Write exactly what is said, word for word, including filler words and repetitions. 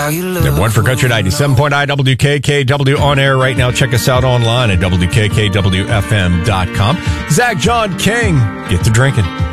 One for Country ninety-seven point nine W K K W on air right now. Check us out online at W K K W F M dot com. Zach John King, get to drinking.